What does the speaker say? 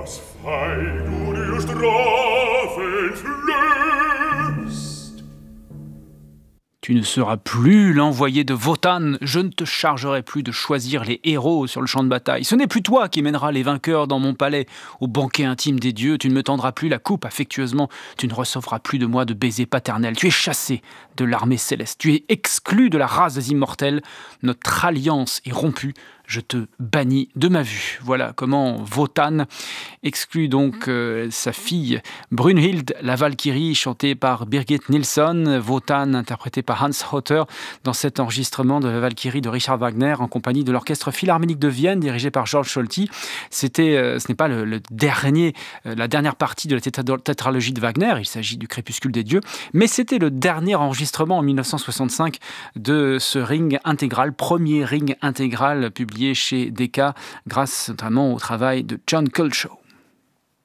Was frei du dir Strafen flößt. Tu ne seras plus l'envoyé de Wotan, je ne te chargerai plus de choisir les héros sur le champ de bataille. Ce n'est plus toi qui mèneras les vainqueurs dans mon palais, au banquet intime des dieux, tu ne me tendras plus la coupe affectueusement, tu ne recevras plus de moi de baisers paternels, tu es chassé de l'armée céleste, tu es exclu de la race des immortels, notre alliance est rompue, je te bannis de ma vue. Voilà comment Wotan exclut donc sa fille Brunhild, la Valkyrie, chantée par Birgit Nilsson, Wotan interprété par Hans Hotter dans cet enregistrement de la Valkyrie de Richard Wagner en compagnie de l'Orchestre Philharmonique de Vienne dirigé par Georges Solti. Ce n'est pas la dernière partie de la tétralogie de Wagner, il s'agit du Crépuscule des dieux, mais c'était le dernier enregistrement en 1965 de ce ring intégral, premier ring intégral publié chez Decca, grâce notamment au travail de John Culshaw.